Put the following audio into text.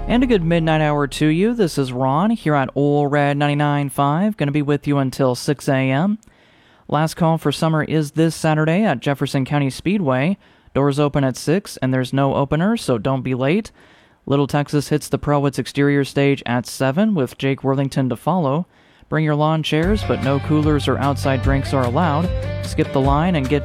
And a good midnight hour to you. This is Ron here at Ole Red 99.5. Going to be with you until 6 a.m. Last call for summer is this Saturday at Jefferson County Speedway. Doors open at 6 and there's no opener, so don't be late. Little Texas hits the Prowitz exterior stage at 7 with Jake Worthington to follow. Bring your lawn chairs, but no coolers or outside drinks are allowed. Skip the line and get